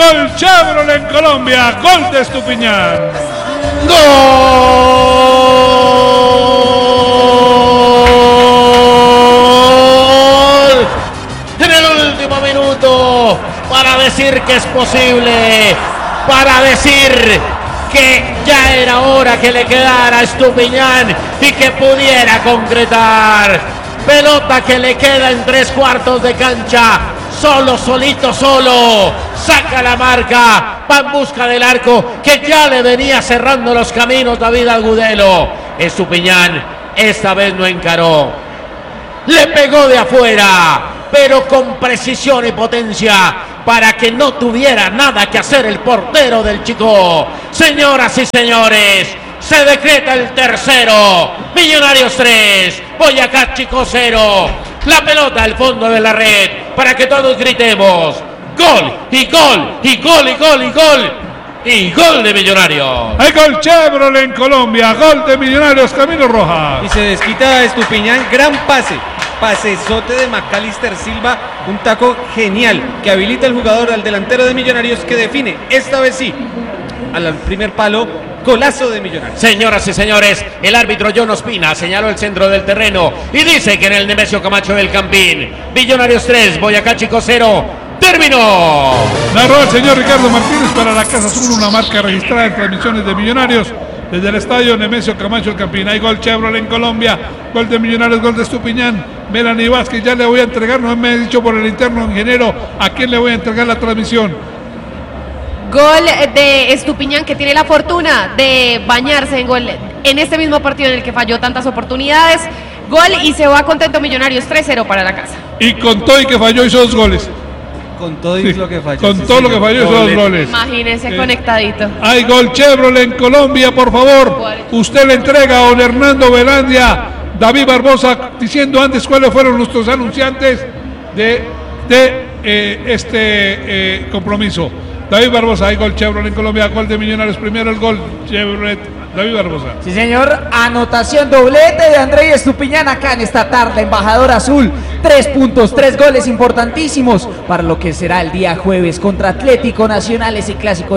gol Chevrolet en Colombia, gol de Estupiñán. ¡Gol! En el último minuto, para decir que es posible, para decir que ya era hora que le quedara a Estupiñán y que pudiera concretar. Pelota que le queda en 3/4 de cancha, solito, saca la marca, va en busca del arco que ya le venía cerrando los caminos David Agudelo. Estupiñán esta vez no encaró, le pegó de afuera, pero con precisión y potencia para que no tuviera nada que hacer el portero del Chicó. Señoras y señores, se decreta el tercero. Millonarios 3, Boyacá Chicó 0. La pelota al fondo de la red para que todos gritemos gol y gol y gol y gol y gol y gol de Millonarios. Hay gol Chevrolet en Colombia, gol de Millonarios, Camilo Rojas. Y se desquita Estupiñán, gran pasezote de Macalister Silva, un taco genial que habilita el jugador al delantero de Millonarios que define, esta vez sí, al primer palo, golazo de Millonarios. Señoras y señores, el árbitro John Ospina señaló el centro del terreno y dice que en el Nemesio Camacho del Campín, Millonarios 3, Boyacá Chicó 0, terminó. Narró el señor Ricardo Martínez para la Casa Azul, una marca registrada en transmisiones de Millonarios desde el estadio Nemesio Camacho del Campín. Hay gol Chevrolet en Colombia, gol de Millonarios, gol de Estupiñán. Melanie Vázquez, ya le voy a entregar, no me ha dicho por el interno ingeniero a quién le voy a entregar la transmisión. Gol de Estupiñán, que tiene la fortuna de bañarse en gol en este mismo partido en el que falló tantas oportunidades. Gol y se va contento Millonarios 3-0 para la casa. Y con todo y que falló hizo 2 goles. Con todo Sí, lo que falló. con todo lo que falló hizo 2 goles. Imagínense conectadito. Hay gol Chevrolet en Colombia, por favor. Usted le entrega a don Hernando Velandia, David Barbosa, diciendo antes cuáles fueron nuestros anunciantes de este compromiso. David Barbosa, hay gol Chevrolet en Colombia, gol de Millonarios, primero el gol Chevrolet, David Barbosa. Sí, señor, anotación, doblete de André Estupiñán acá en esta tarde, embajador azul. 3 puntos, 3 goles importantísimos para lo que será el día jueves contra Atlético Nacional, ese clásico